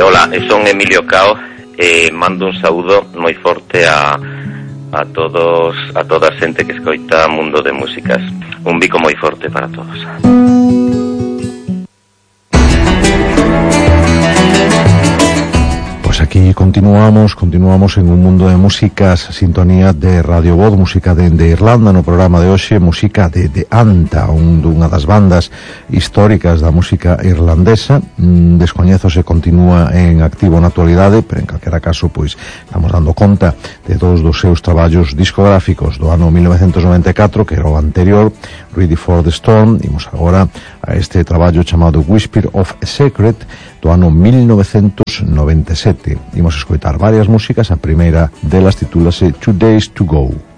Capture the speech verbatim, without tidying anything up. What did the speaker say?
hola, son Emilio Cao, eh, mando un saúdo moi forte a a todos, a toda a xente que escoita Mundo de Músicas. Un bico moi forte para todos. Pues aquí continuamos, continuamos en un mundo de músicas, sintonía de Radio Voz, música de, de Irlanda, no programa de hoxe, música de, de Anta, un, dunha das bandas históricas da música irlandesa. Mm, descoñezo se continúa en activo na actualidade, pero en calquera caso, pois, estamos dando conta de todos os seus traballos discográficos do ano mil novecentos noventa e catro, que era o anterior, Ready for the Storm. Imos agora a este traballo chamado Whisper of a Secret, do ano mil novecentos noventa e sete. Imos escoitar varias músicas, a primeira delas titúlase Two Days to Go.